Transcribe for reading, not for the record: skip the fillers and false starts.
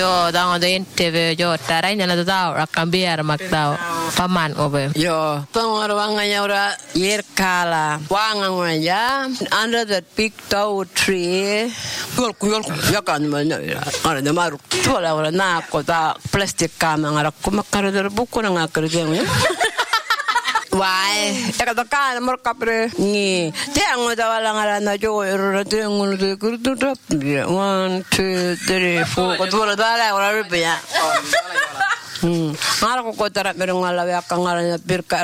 Yo, tango do interview yo taray na tao rakambiar magtao paman obe. Yo, pangor wanganya ora yerkala wanganya under that big tow tree. Yol yakan mana ara na maru. Tola ora na ko ta plastic kama ngara kumakaro der buku na ngakregen ya. Why? Takataka na kapre ni. Tiango da wala ngara na jo ero tiango de kurtu trap. 1 2 3 4 ko dura dala ora rubya. Ngara ko tara pero ngala ya kangara na pirka